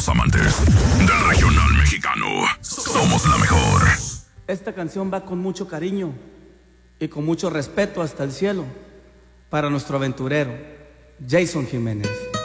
los amantes del regional mexicano. Somos la mejor. Esta canción va con mucho cariño y con mucho respeto hasta el cielo para nuestro aventurero, Jason Jiménez.